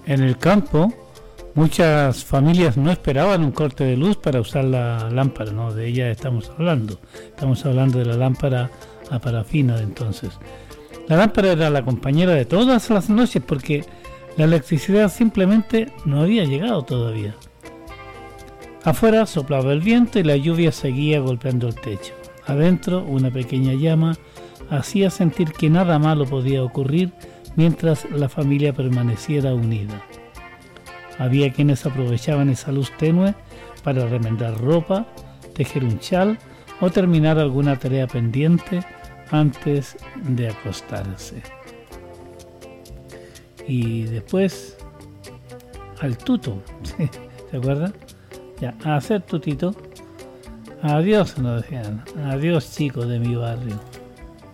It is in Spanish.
En el campo, muchas familias no esperaban un corte de luz para usar la lámpara, ¿no? De ella estamos hablando. Estamos hablando de la lámpara a parafina de entonces. La lámpara era la compañera de todas las noches porque la electricidad simplemente no había llegado todavía. Afuera soplaba el viento y la lluvia seguía golpeando el techo. Adentro, una pequeña llama hacía sentir que nada malo podía ocurrir mientras la familia permaneciera unida. Había quienes aprovechaban esa luz tenue para remendar ropa, tejer un chal o terminar alguna tarea pendiente antes de acostarse. Y después al tuto, ¿se acuerdan? Ya, a hacer tutito. Adiós, nos decían. Adiós, chicos de mi barrio.